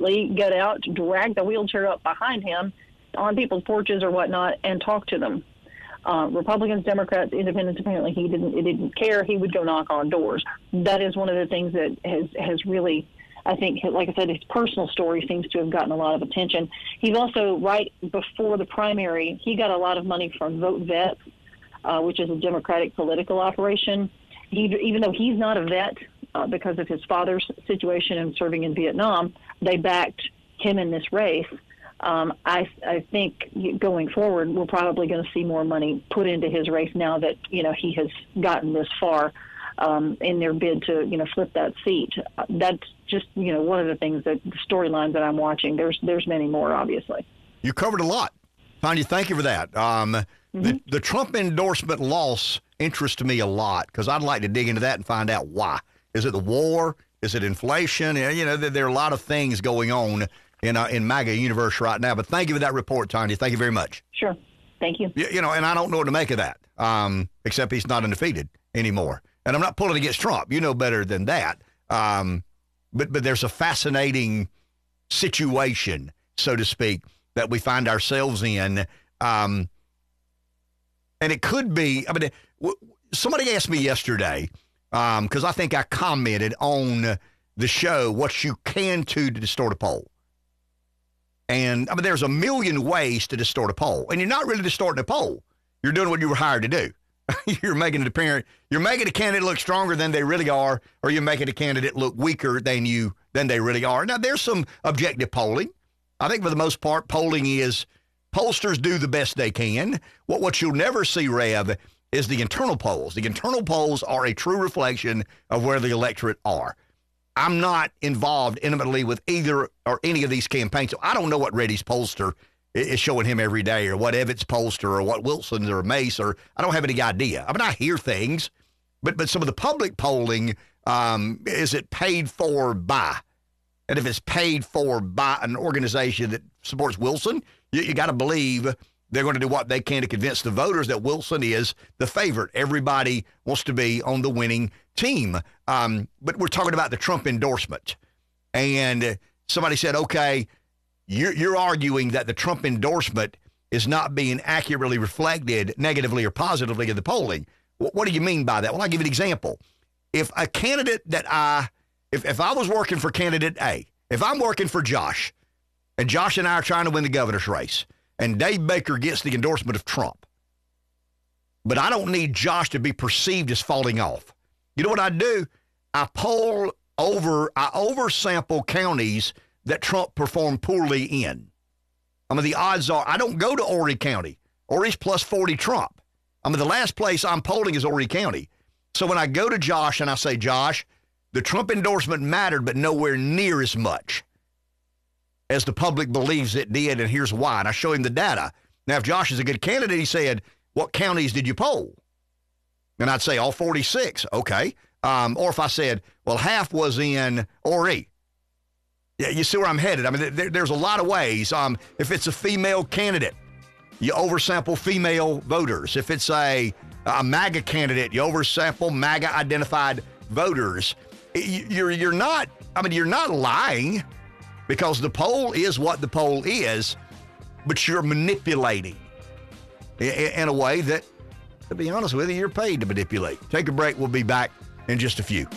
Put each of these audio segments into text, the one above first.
immediately get out, drag the wheelchair up behind him on people's porches or whatnot, and talk to them. Republicans, Democrats, Independents, apparently he didn't care. He would go knock on doors. That is one of the things that has really, I think, like I said, his personal story seems to have gotten a lot of attention. He's also, right before the primary, he got a lot of money from Vote Vets, which is a Democratic political operation. Even though he's not a vet because of his father's situation and serving in Vietnam, they backed him in this race. I think going forward, we're probably going to see more money put into his race now that, he has gotten this far in their bid to, flip that seat. That's just, one of the things the storylines that I'm watching. There's many more, obviously. You covered a lot. Tanya, thank you for that. The Trump endorsement loss interests me a lot because I'd like to dig into that and find out why. Is it the war? Is it inflation? There are a lot of things going on in MAGA universe right now. But thank you for that report, Tanya. Thank you very much. Sure. Thank you. And I don't know what to make of that, except he's not undefeated anymore. And I'm not pulling against Trump. You know better than that. But there's a fascinating situation, so to speak, that we find ourselves in. And it could be, somebody asked me yesterday, because I think I commented on the show, what you can do to distort a poll. And there's a million ways to distort a poll. And you're not really distorting a poll. You're doing what you were hired to do. You're making a candidate look stronger than they really are, or you're making a candidate look weaker than they really are. Now, there's some objective polling. I think for the most part, polling is pollsters do the best they can. What you'll never see, Rev, is the internal polls. The internal polls are a true reflection of where the electorate are. I'm not involved intimately with either or any of these campaigns, so I don't know what Reddy's pollster is showing him every day, or what Evatt's pollster, or what Wilson's or Mace, or I don't have any idea. I hear things, but some of the public polling, is it paid for by? And if it's paid for by an organization that supports Wilson, you got to believe they're going to do what they can to convince the voters that Wilson is the favorite. Everybody wants to be on the winning team. But we're talking about the Trump endorsement. And somebody said, okay, you're arguing that the Trump endorsement is not being accurately reflected negatively or positively in the polling. What do you mean by that? Well, I'll give you an example. If a candidate if I was working for candidate A, if I'm working for Josh, and Josh and I are trying to win the governor's race, and Dave Baker gets the endorsement of Trump, but I don't need Josh to be perceived as falling off. You know what I do? I oversample counties that Trump performed poorly in. The odds are I don't go to Horry County. Horry's plus 40 Trump. The last place I'm polling is Horry County. So when I go to Josh and I say, Josh, the Trump endorsement mattered, but nowhere near as much as the public believes it did, and here's why. And I show him the data. Now, if Josh is a good candidate, he said, what counties did you poll? And I'd say all 46. Okay. Or if I said, well, half was in Horry. Yeah, you see where I'm headed. There's a lot of ways. If it's a female candidate, you oversample female voters. If it's a MAGA candidate, you oversample MAGA-identified voters. You're not lying, because the poll is what the poll is, but you're manipulating in a way that, to be honest with you, you're paid to manipulate. Take a break. We'll be back in just a few.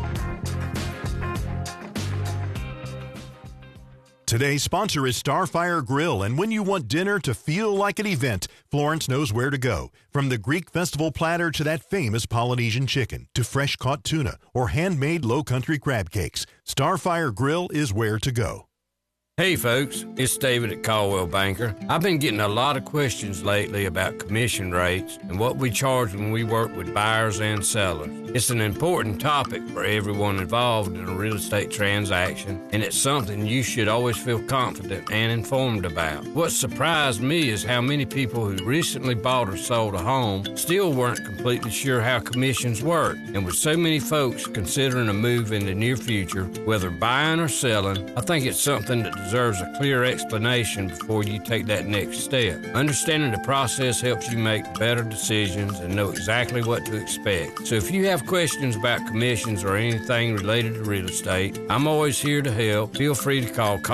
Today's sponsor is Starfire Grill, and when you want dinner to feel like an event, Florence knows where to go. From the Greek festival platter to that famous Polynesian chicken, to fresh-caught tuna or handmade low-country crab cakes, Starfire Grill is where to go. Hey folks, it's David at Caldwell Banker. I've been getting a lot of questions lately about commission rates and what we charge when we work with buyers and sellers. It's an important topic for everyone involved in a real estate transaction, and it's something you should always feel confident and informed about. What surprised me is how many people who recently bought or sold a home still weren't completely sure how commissions work. And with so many folks considering a move in the near future, whether buying or selling, I think it's something that deserves a clear explanation before you take that next step. Understanding the process helps you make better decisions and know exactly what to expect. So if you have questions about commissions or anything related to real estate, I'm always here to help. Feel free to call